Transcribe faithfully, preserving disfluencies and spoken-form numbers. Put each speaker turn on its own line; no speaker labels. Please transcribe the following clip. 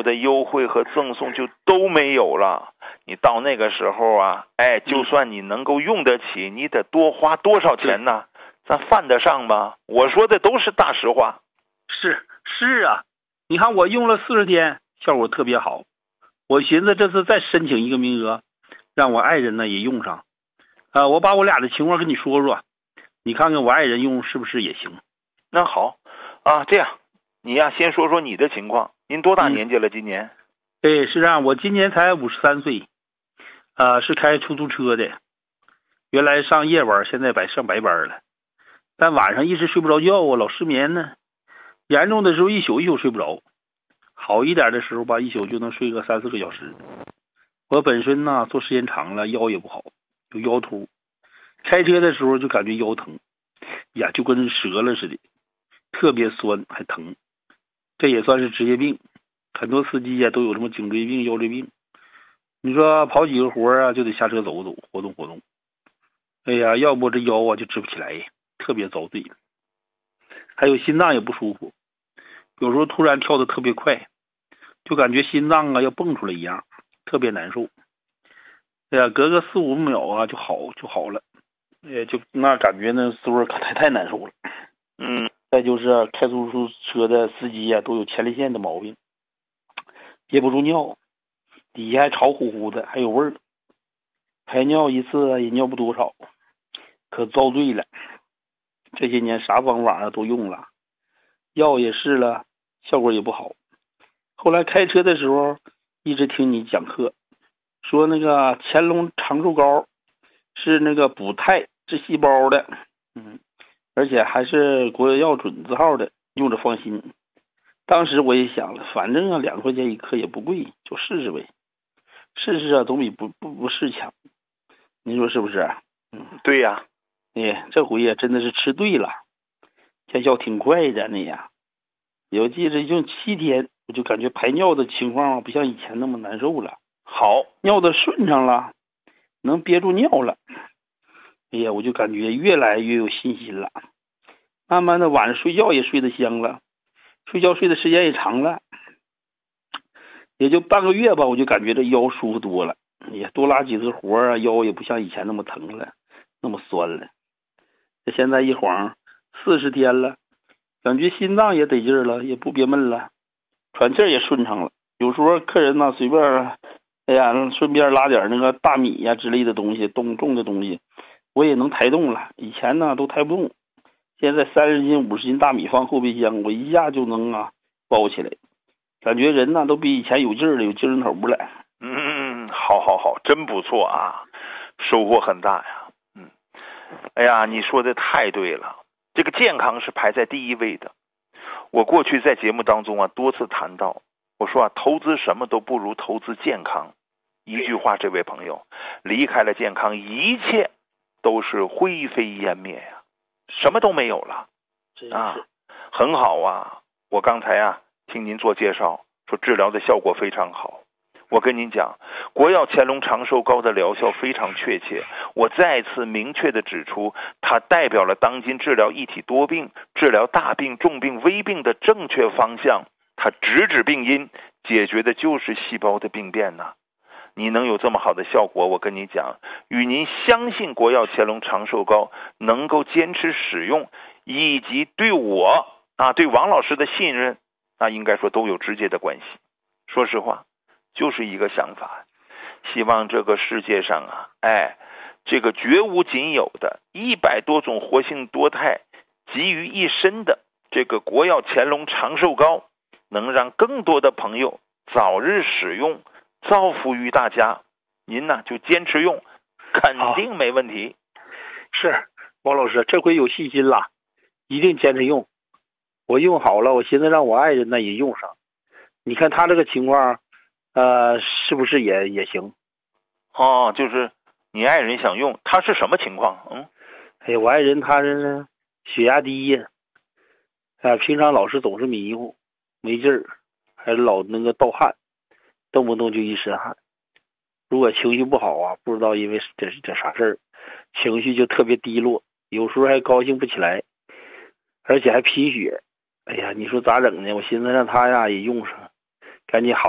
有的优惠和赠送就都没有了。你到那个时候啊，哎，就算你能够用得起，你得多花多少钱呢？咱犯得上吗？我说的都是大实话。
是是啊，你看我用了四十天，效果特别好。我寻思这次再申请一个名额，让我爱人呢也用上。啊、呃，我把我俩的情况跟你说说，你看看我爱人用是不是也行？
那好啊，这样你呀先说说你的情况。您多大年纪了？今年？
对，是这样，我今年才五十三岁，啊、呃，是开出租车的。原来上夜班，现在白上白班了。但晚上一直睡不着觉啊，老失眠呢。严重的时候一宿一宿睡不着，好一点的时候吧，一宿就能睡个三四个小时。我本身呢做时间长了，腰也不好，有腰突。开车的时候就感觉腰疼，呀，就跟折了似的，特别酸还疼。这也算是职业病，很多司机呀都有什么颈椎病、腰椎病。你说跑几个活啊，就得下车走走，活动活动。哎呀，要不这腰啊就直不起来，特别遭罪。还有心脏也不舒服，有时候突然跳得特别快，就感觉心脏啊要蹦出来一样，特别难受。哎呀，隔个四五秒啊就好就好了，哎，就那感觉那时候可太太难受了。
嗯，
再就是开出租车的司机呀、啊，都有前列腺的毛病，憋不住尿，底下还潮乎乎的，还有味儿，排尿一次也尿不多少，可遭罪了。这些年啥方法啊都用了，药也试了，效果也不好。后来开车的时候一直听你讲课，说那个乾隆长寿膏是那个补肽治细胞的，嗯，而且还是国药准字号的，用着放心。当时我也想了，反正啊两块钱一克也不贵，就试试呗，试试啊总比不不不试强。您说是不是？
嗯，对呀。
哎，这回呀真的是吃对了，见效挺快的那呀。我记着用七天，我就感觉排尿的情况不像以前那么难受了，
好，
尿的顺畅了，能憋住尿了。哎呀，我就感觉越来越有信心了。慢慢的晚上睡觉也睡得香了，睡觉睡的时间也长了，也就半个月吧，我就感觉这腰舒服多了。哎呀，多拉几次活啊，腰也不像以前那么疼了，那么酸了。这现在一晃四十天了，感觉心脏也得劲儿了，也不憋闷了，喘气儿也顺畅了。有时候客人呢随便，哎呀，顺便拉点那个大米呀、啊、之类的东西，重重的东西，我也能抬动了。以前呢都抬不动，现在三十斤、五十斤大米放后备箱，我一下就能啊包起来，感觉人呢都比以前有劲儿了，有精神头了。
嗯，好好好，真不错啊，收获很大呀。嗯，哎呀，你说的太对了，这个健康是排在第一位的。我过去在节目当中啊多次谈到，我说啊投资什么都不如投资健康。一句话，这位朋友，离开了健康，一切都是灰飞烟灭呀、啊，什么都没有了啊，很好啊。我刚才啊听您做介绍，说治疗的效果非常好。我跟您讲，国药乾隆长寿膏的疗效非常确切。我再次明确地指出，它代表了当今治疗一体多病、治疗大病、重病、危病的正确方向。它直指病因，解决的就是细胞的病变呐、啊。你能有这么好的效果，我跟你讲，与您相信国药乾隆长寿膏能够坚持使用，以及对我啊对王老师的信任，那应该说都有直接的关系。说实话，就是一个想法，希望这个世界上啊，哎，这个绝无仅有的一百多种活性多肽集于一身的这个国药乾隆长寿膏，能让更多的朋友早日使用，造福于大家。您呢就坚持用，肯定没问题。
是，王老师，这回有信心了，一定坚持用。我用好了，我寻思让我爱人呢也用上。你看他这个情况，呃，是不是也也行？
哦，就是你爱人想用，他是什么情况？嗯，
哎，我爱人他是血压低呀，啊，平常老是总是迷糊、没劲儿，还老那个盗汗，动不动就一身汗。如果情绪不好啊，不知道因为这是这啥事儿，情绪就特别低落，有时候还高兴不起来，而且还贫血。哎呀，你说咋整呢？我寻思让他呀也用上，赶紧好。